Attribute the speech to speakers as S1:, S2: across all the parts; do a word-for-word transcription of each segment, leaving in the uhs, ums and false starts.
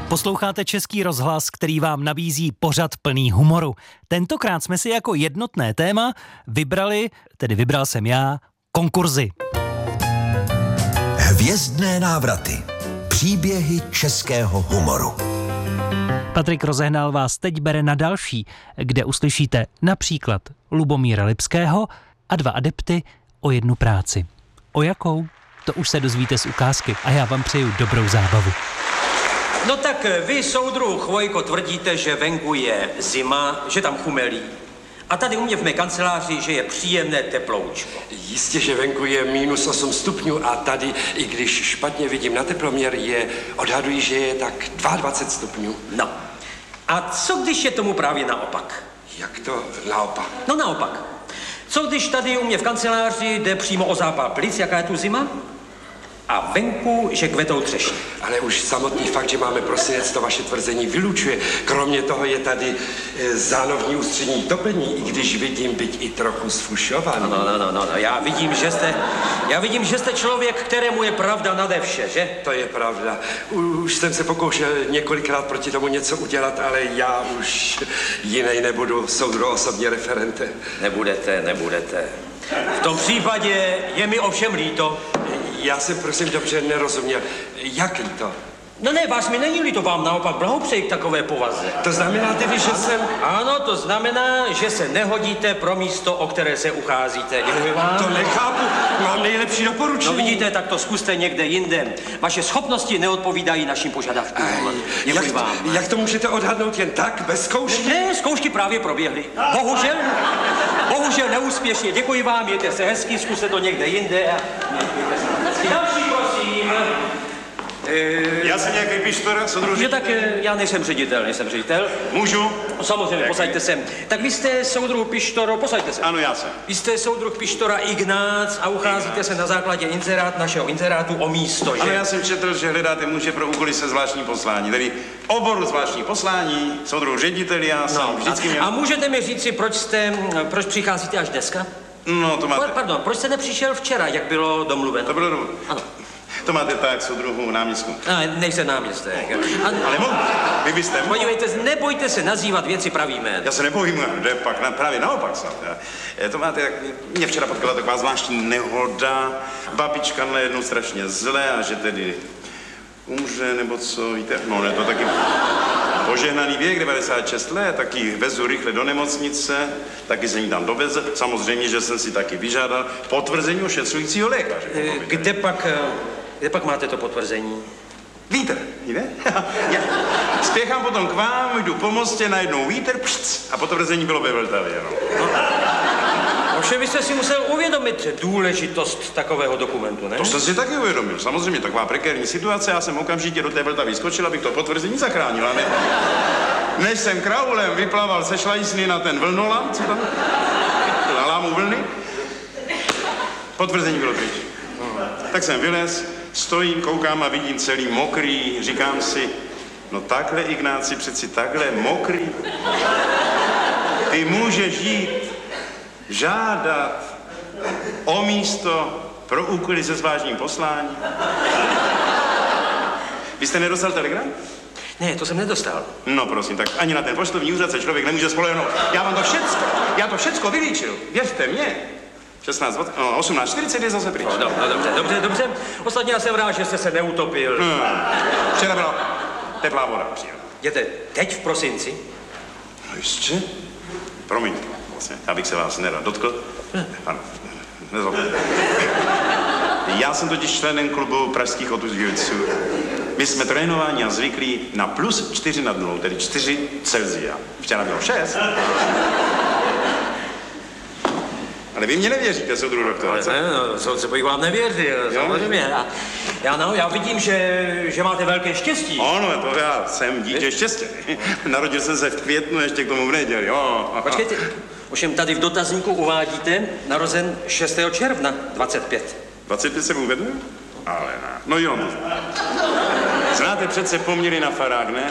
S1: Posloucháte Český rozhlas, který vám nabízí pořad plný humoru. Tentokrát jsme si jako jednotné téma vybrali, tedy vybral jsem já, konkurzy.
S2: Hvězdné návraty. Příběhy českého humoru.
S1: Patrik Rozehnal vás teď bere na další, kde uslyšíte například Lubomíra Lipského a dva adepty o jednu práci. O jakou? To už se dozvíte z ukázky a já vám přeju dobrou zábavu.
S3: No tak vy, soudruh Chvojko, tvrdíte, že venku je zima, že tam chumelí. A tady u mě v mé kanceláři, že je příjemné teploučko.
S4: Jistě, že venku je minus osm stupňů a tady, i když špatně vidím na teploměr, je, odhaduji, že je tak dvacet dva stupňů.
S3: No. A co když je tomu právě naopak?
S4: Jak to naopak?
S3: No naopak. Co když tady u mě v kanceláři jde přímo o zápal plic, jaká je tu zima? A venku, že kvetou třešně.
S4: Ale už samotný fakt, že máme prosinec, to vaše tvrzení vylučuje. Kromě toho je tady e, zánovní ústřední topení, i když vidím byť i trochu sfušovaný.
S3: No, no, no, no, no, já vidím, že jste, já vidím, že jste člověk, kterému je pravda nade vše, že?
S4: To je pravda. Už jsem se pokoušel několikrát proti tomu něco udělat, ale já už jinej nebudu, soudruh osobně referente.
S3: Nebudete, nebudete. V tom případě je mi ovšem líto.
S4: Já jsem prosím dobře nerozuměl. Jak líto?
S3: No ne, vás mi není líto, vám naopak blahopřeji k takové povaze.
S4: To znamená tedy, že jsem...
S3: Ano, to znamená, že se nehodíte pro místo, o které se ucházíte. Děkuji vám.
S4: To nechápu, mám nejlepší doporučení.
S3: No vidíte, tak to zkuste někde jinde. Vaše schopnosti neodpovídají našim požadavkům. Děkuji
S4: jak,
S3: vám.
S4: Jak to můžete odhadnout jen tak, bez zkoušky?
S3: Ne, zkoušky právě proběhly. Bohužel, bohužel neúspěšně. Děkuji vám, mějte se hezky, zkuste to někde jinde. A... Další, prosím.
S5: Já jsem nějaký pištor, soudruh.
S3: Že tak já nejsem ředitel, nejsem ředitel.
S5: Můžu?
S3: Samozřejmě, posaďte se. Tak vy jste soudruh Pištoro, posaďte se.
S5: Ano, já jsem.
S3: Vy jste soudruh Pištora Ignác a ucházíte se na základě inzerát našeho inzerátu o místo, že?
S5: Ano, já jsem četl, že hledáte muže pro úkoly se zvláštní poslání, tedy oboru zvláštní poslání, soudruh ředitel, já jsem
S3: No,
S5: vždycky měl...
S3: A můžete mi říci, proč jste, proč přicházíte až dneska?
S5: No, to máte...
S3: Pardon, proč jste nepřišel včera, jak bylo domluveno?
S5: To bylo domluveno.
S3: Ano.
S5: To máte tak, soudruhu náměstku.
S3: A, nejsem náměstek. A,
S5: Ale mohl, vy byste mohl.
S3: Podívejte, nebojte se nazývat věci pravým jménem.
S5: Já se nebojím, jde pak na, právě naopak snad. Já, to máte, jak mě včera potkala taková zvláštní nehoda, babička na jednou strašně zlé a že tedy umře, nebo co, víte? No ne, to taky požehnaný věk, devadesát šest let, taky vezu rychle do nemocnice, taky jsem jí tam dovezl. Samozřejmě, že jsem si taky vyžádal potvrzení ošetřujícího lékaře.
S3: Kde pak, kde pak máte to potvrzení?
S5: Vítr, víte? Já spěchám potom k vám, jdu po mostě, najednou vítr, pšc, a potvrzení bylo ve Vltavě, no.
S3: Ovšem, vy jste si musel uvědomit důležitost takového dokumentu, ne?
S5: To jsem si taky uvědomil. Samozřejmě, taková prekérní situace, já jsem okamžitě do té Vltavy skočil, abych to potvrzení zachránil, ale než jsem kraulem vyplaval se šlajsny na ten vlnolam, co tam? Na lámu vlny, potvrzení bylo pryč. Tak jsem vylez, stojím, koukám a vidím celý mokrý, říkám si, no takhle, Ignáci, přeci takhle mokrý. Ty můžeš jít žádat o místo pro úkoly se zvláštním posláním. Vy jste nedostal telegram?
S3: Ne, to jsem nedostal.
S5: No prosím, tak ani na ten poštovní úřad se člověk nemůže spolehnout. Já vám to všecko, já to všecko vylíčil, věřte mě. šestnáct, no, osmnáct čtyřicet je zase pryč.
S3: No, no, no, dobře, dobře, dobře. Ostatně já jsem rád, že jste se neutopil.
S5: Hmm. Včera byla teplá voda, příjemná.
S3: Jděte teď v prosinci?
S5: No jistě. Promiňte, vlastně, já bych se vás nerad dotkl. Ano, nezlobte. Já jsem totiž členem klubu pražských otužilců. My jsme trénováni a zvyklí na plus čtyři nad nulou, tedy čtyři Celsia. Včera bylo šest. Ale vy mě nevěříte, soudruh doktor.
S3: Ne, no, soudce bych vám nevěřil, samozřejmě. Já, já, no, já vidím, že, že máte velké štěstí.
S5: Ano, to já jsem dítě štěstí. Narodil jsem se v květnu, ještě k tomu v neděli. Jo.
S3: Počkejte, ovšem tady v dotazníku uvádíte narozen šestého června dvacet pět.
S5: dvacet pět se uvedl? Ale ne. No jo. Znáte přece poměry na farách, ne?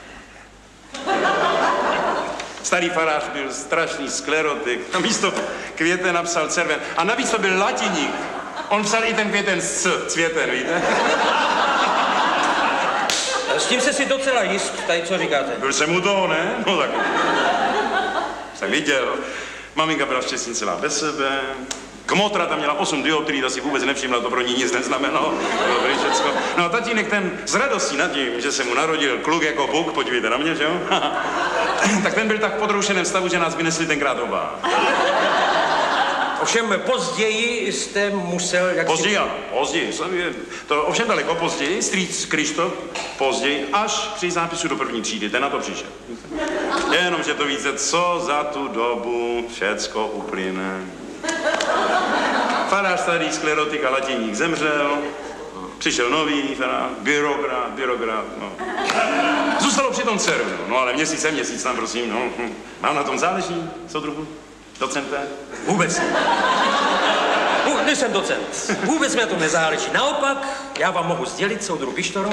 S5: Starý farář byl strašný sklerotik. Na místo květen napsal červen. A navíc to byl latiník. On psal i ten květen s cvěten, víte?
S3: S tím se si docela jist, tady co říkáte.
S5: Byl jsem u toho, ne? No tak. Jsem viděl. Maminka byla šťastně celá bez sebe. Kmotra tam měla osm dioptrií, ta si vůbec nevšimla, to pro ní nic neznamenalo. Dobrý všecko. No a tatínek ten z radostí nad tím, že se mu narodil kluk jako Bůh, podívejte na mě, že jo? Tak ten byl tak v podroušeném stavu, že nás vynesli tenkrát oba.
S3: Ovšem později jste musel... Jak
S5: Později,
S3: si...
S5: ano, později. To ovšem daleko později, strýc Krištof, později, až při zápisu do první třídy, ten na to přišel. Jenomže to víte, co za tu dobu všecko uplyne. Farář starý sklerotik a latiník zemřel, přišel nový farář, byrokrat, byrokrat, no. Zůstalo při tom dceru, no, no ale měsíce, měsíc tam, prosím, no. Hm. Mám na tom záleží, soudruhu, docente?
S3: Vůbec. Vůbec nejsem docent. Vůbec mi na tom nezáleží. Naopak, já vám mohu sdělit, soudruh Pištoro,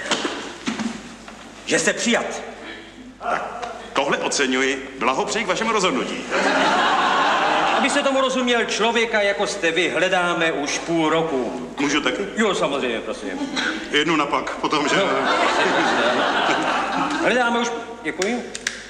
S3: že jste přijat.
S5: Tak, tohle oceňuji, blahopřeji k vašemu rozhodnutí.
S3: Abyste tomu rozuměl, člověka, jako jste vy, hledáme už půl roku.
S5: Můžu taky?
S3: Jo, samozřejmě, prosím.
S5: Jednu napak, potom, že?
S3: No, hledáme už... Děkuji.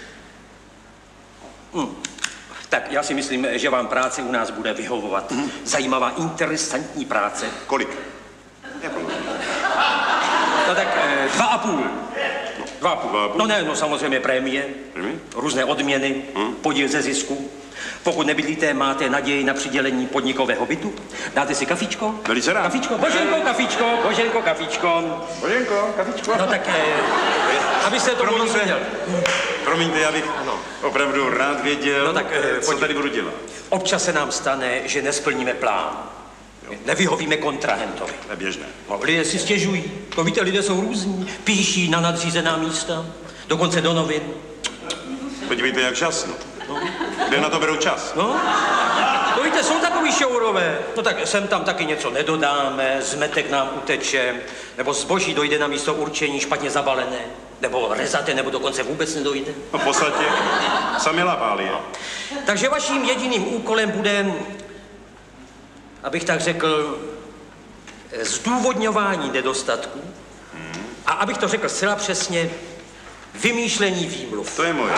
S3: Hm. Tak já si myslím, že vám práce u nás bude vyhovovat. Mm. Zajímavá, interesantní práce.
S5: Kolik? Jako?
S3: No tak eh, dva a půl. Dva a půl.
S5: Dva a půl.
S3: No ne, no samozřejmě prémie,
S5: Prémie?
S3: různé odměny, mm. podíl ze zisku. Pokud nebydlíte, máte naději na přidělení podnikového bytu. Dáte si kafičko?
S5: Velice rád.
S3: Kafičko, Boženko, kafičko, Boženko, kafičko.
S5: Boženko, kafičko.
S3: No tak, eh, abyste to rozuměl.
S5: Promiňte, já bych ano. opravdu rád věděl,
S3: no tak, eh,
S5: co tady budu dělat.
S3: Občas se nám stane, že nesplníme plán. Jo. Nevyhovíme kontrahentovi.
S5: To je běžné.
S3: No, lidé si stěžují. To víte, lidé jsou různí. Píší na nadřízená místa, dokonce do novin.
S5: Podívejte, jak časno. No. Kde na to berou čas?
S3: No, to víte, jsou takový šourové. No tak sem tam taky něco nedodáme, zmetek nám uteče, nebo zboží dojde na místo určení špatně zabalené, nebo rezate, nebo dokonce vůbec nedojde.
S5: No v podstatě sami lapáli.
S3: No. Takže vaším jediným úkolem bude, abych tak řekl, zdůvodňování nedostatků hmm. a abych to řekl zcela přesně, vymýšlení výmluv.
S5: To je moje.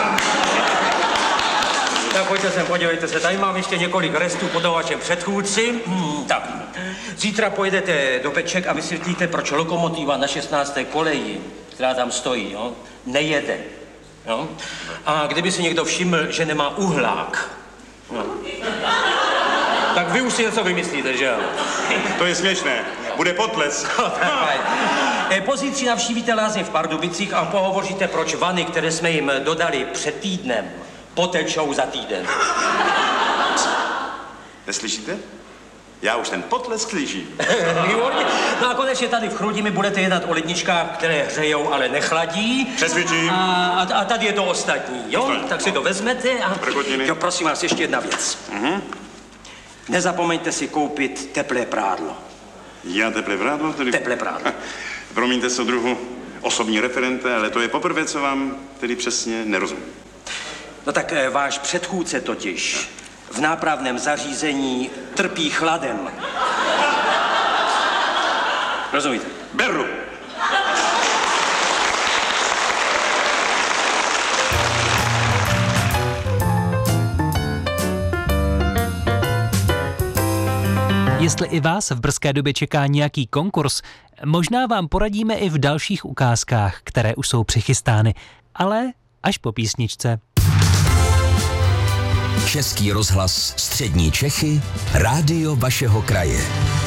S3: Tak pojďte sem, podívejte se, tady mám ještě několik restů po vašem předchůdci. Hmm, tak, zítra pojedete do Beček a vysvětlíte, proč lokomotiva na šestnácté koleji, která tam stojí, jo, nejede. Jo? A kdyby si někdo všiml, že nemá uhlák, no, tak vy už si něco vymyslíte, že jo?
S5: To je směšné. Bude potles.
S3: Pozítří navštívíte lázně v Pardubicích a pohovoříte, proč vany, které jsme jim dodali před týdnem, potečou za týden.
S5: Neslyšíte? Já už ten potlesk slyším.
S3: No a konečně tady v Chrudimi budete jednat o ledničkách, které hřejou, ale nechladí.
S5: Přesvědčím.
S3: A, a tady je to ostatní, jo? Ostatní. Tak si to vezmete a...
S5: Prkotiny.
S3: Jo, prosím vás, ještě jedna věc.
S5: Uh-huh.
S3: Nezapomeňte si koupit teplé prádlo.
S5: Já teplé prádlo? Tedy...
S3: Teplé prádlo.
S5: Promiňte, soudruhu, osobní referente, ale to je poprvé, co vám tedy přesně nerozumím.
S3: No tak eh, váš předchůdce totiž v nápravném zařízení trpí chladem. Rozumíte?
S5: Beru.
S1: Jestli i vás v brzké době čeká nějaký konkurs, možná vám poradíme i v dalších ukázkách, které už jsou přichystány, ale až po písničce.
S2: Český rozhlas Střední Čechy, rádio vašeho kraje.